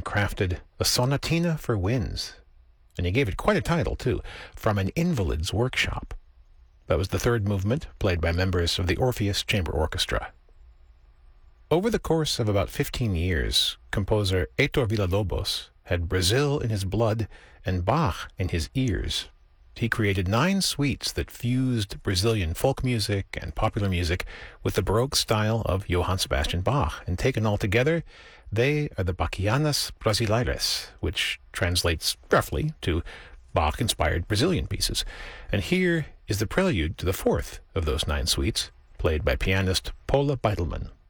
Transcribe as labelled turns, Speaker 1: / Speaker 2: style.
Speaker 1: Beethoven crafted a sonatina for winds, and he gave it quite a title, too, From an Invalid's Workshop. That was the third movement, played by members of the Orpheus Chamber Orchestra. Over the course of about 15 years, composer Heitor Villa-Lobos had Brazil in his blood and Bach in his ears. He created 9 suites that fused Brazilian folk music and popular music with the Baroque style of Johann Sebastian Bach, and taken all together, they are the Bachianas Brasileiras, which translates roughly to Bach-inspired Brazilian pieces. And here is the prelude to the fourth of those 9 suites, played by pianist Paula Beitelman.